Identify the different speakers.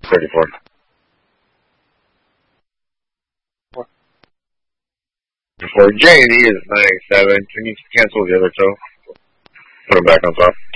Speaker 1: 34. For J&E is 987. Can you cancel the other toe? Put them back on top.